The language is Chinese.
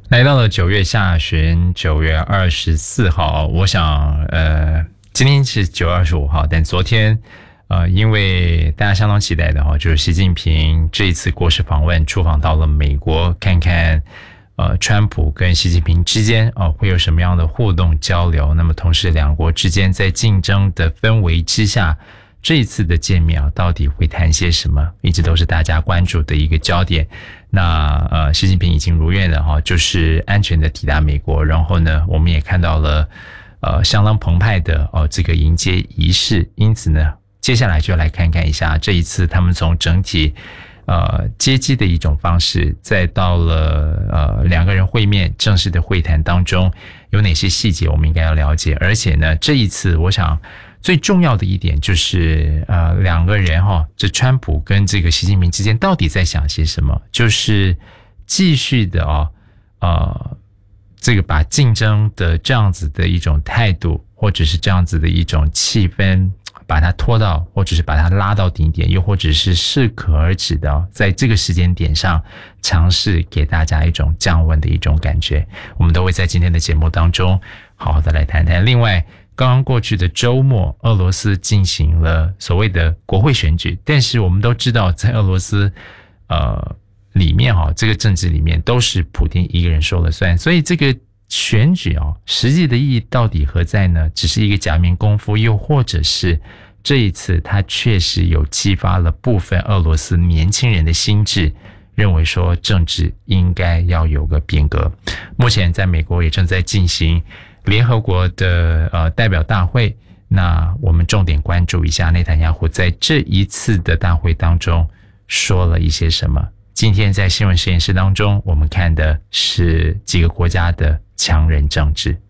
来到了9月下旬，9月24号，我想今天是9月25号，但昨天因为大家相当期待的就是习近平这一次国事访问出访到了美国，看看川普跟习近平之间会有什么样的互动交流。那么同时两国之间在竞争的氛围之下，这一次的见面到底会谈些什么，一直都是大家关注的一个焦点。那习近平已经如愿了就是安全的抵达美国，然后呢我们也看到了相当澎湃的这个迎接仪式。因此呢接下来就来看看一下这一次他们从整体接机的一种方式，再到了两个人会面正式的会谈当中有哪些细节我们应该要了解。而且呢这一次我想最重要的一点就是两个人这川普跟这个习近平之间到底在想些什么，就是继续的这个把竞争的这样子的一种态度，或者是这样子的一种气氛把它拖到，或者是把它拉到顶点，又或者是适可而止的在这个时间点上尝试给大家一种降温的一种感觉。我们都会在今天的节目当中好好的来谈谈。另外刚刚过去的周末，俄罗斯进行了所谓的国会选举，但是我们都知道在俄罗斯里面这个政治里面都是普丁一个人说了算，所以这个选举实际的意义到底何在呢？只是一个假面功夫，又或者是这一次它确实有激发了部分俄罗斯年轻人的心智，认为说政治应该要有个变革。目前在美国也正在进行联合国的代表大会，那我们重点关注一下内塔尼亚胡在这一次的大会当中说了一些什么。今天在新闻实验室当中，我们看的是几个国家的强人政治。